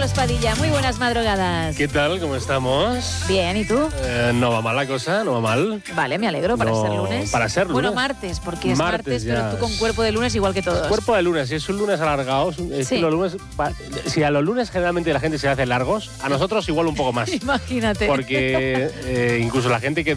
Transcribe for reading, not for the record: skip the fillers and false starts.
Carlos Padilla, muy buenas madrugadas. ¿Qué tal? ¿Cómo estamos? Bien, ¿y tú? No va mal la cosa, no va mal. Vale, me alegro para No, ser lunes. para ser lunes. Bueno, martes, porque es martes, ya. pero tú con cuerpo de lunes igual que todos. Cuerpo de lunes, si es un lunes alargado, es Sí. que los lunes, si a los lunes generalmente la gente se hace largos, a nosotros igual un poco más. Imagínate. Porque incluso la gente que